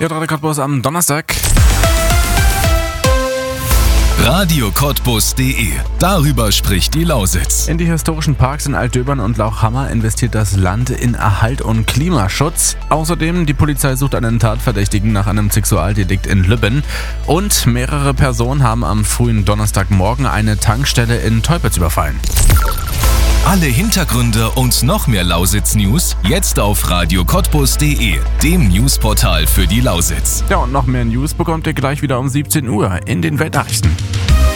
Ja, Radio Cottbus am Donnerstag. radiocottbus.de. Darüber spricht die Lausitz. In die historischen Parks in Altdöbern und Lauchhammer investiert das Land in Erhalt und Klimaschutz. Außerdem, die Polizei sucht einen Tatverdächtigen nach einem Sexualdelikt in Lübben. Und mehrere Personen haben am frühen Donnerstagmorgen eine Tankstelle in Teupitz überfallen. Alle Hintergründe und noch mehr Lausitz-News jetzt auf radiocottbus.de, dem Newsportal für die Lausitz. Ja, und noch mehr News bekommt ihr gleich wieder um 17 Uhr in den Weltnachrichten.